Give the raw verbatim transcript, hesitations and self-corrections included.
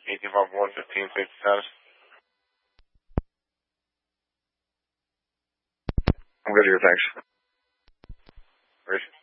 eighteen five one fifteen safety status. I'm good here, thanks. Great.